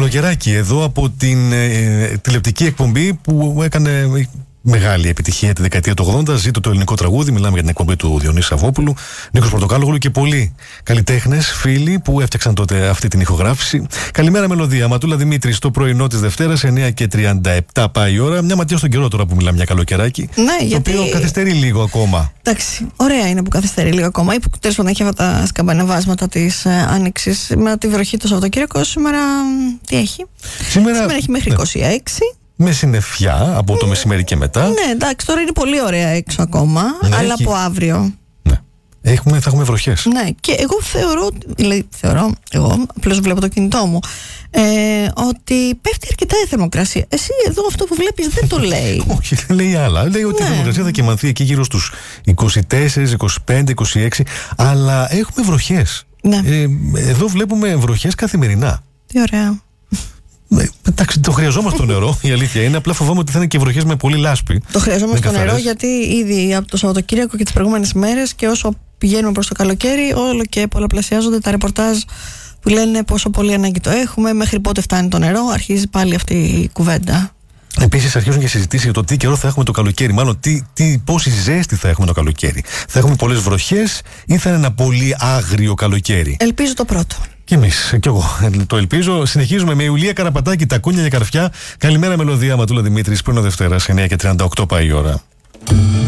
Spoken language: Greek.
Καλοκαιράκι εδώ από την τηλεοπτική εκπομπή που έκανε μεγάλη επιτυχία τη δεκαετία του 80. Ζήτω το ελληνικό τραγούδι. Μιλάμε για την εκπομπή του Διονύση Σαββόπουλου, Νίκος Πορτοκάλογλου και πολλοί καλλιτέχνες, φίλοι που έφτιαξαν τότε αυτή την ηχογράφηση. Καλημέρα μελωδία. Ματούλα Δημήτρη στο πρωινό της Δευτέρας, 9:37 πάει η ώρα. Μια ματιά στον καιρό τώρα που μιλάμε για καλοκαιράκι. Ναι, το γιατί... οποίο καθυστερεί λίγο ακόμα. Εντάξει, ωραία είναι που καθυστερεί λίγο ακόμα ή που τέλος πάντων έχει αυτά τα σκαμπανεβάσματα της άνοιξης με τη βροχή το Σαββατοκύριακο. Σήμερα τι έχει? Σήμερα έχει μέχρι 26. Με συννεφιά από το μεσημέρι και μετά. Ναι, εντάξει, τώρα είναι πολύ ωραία έξω ακόμα, ναι, αλλά από αύριο. Ναι. Θα έχουμε βροχές. Ναι, και εγώ εγώ απλώς βλέπω το κινητό μου, ότι πέφτει αρκετά η θερμοκρασία. Εσύ εδώ αυτό που βλέπεις δεν το λέει. Όχι, δεν λέει άλλα. Λέει ότι η θερμοκρασία θα κυμανθεί εκεί γύρω στους 24, 25, 26, αλλά έχουμε βροχές. Ναι. Εδώ βλέπουμε βροχές καθημερινά. Τι ωραία. Εντάξει, το χρειαζόμαστε το νερό, η αλήθεια είναι. Απλά φοβάμαι ότι θα είναι και βροχές με πολύ λάσπη. Το χρειαζόμαστε το νερό, γιατί ήδη από το Σαββατοκύριακο και τις προηγούμενες μέρες και όσο πηγαίνουμε προς το καλοκαίρι, όλο και πολλαπλασιάζονται τα ρεπορτάζ που λένε πόσο πολύ ανάγκη το έχουμε, μέχρι πότε φτάνει το νερό. Αρχίζει πάλι αυτή η κουβέντα. Επίσης, αρχίζουν και συζητήσεις για το τι καιρό θα έχουμε το καλοκαίρι. Μάλλον, πόση ζέστη θα έχουμε το καλοκαίρι. Θα έχουμε πολλές βροχές ή θα είναι ένα πολύ άγριο καλοκαίρι? Ελπίζω το πρώτο. Και εμείς, κι εγώ το ελπίζω. Συνεχίζουμε με Ιουλία Καραπατάκη, Τακούνια για Καρφιά. Καλημέρα μελωδία, Ματούλα Δημήτρης, πρωινό Δευτέρας, 9:38 πάει η ώρα.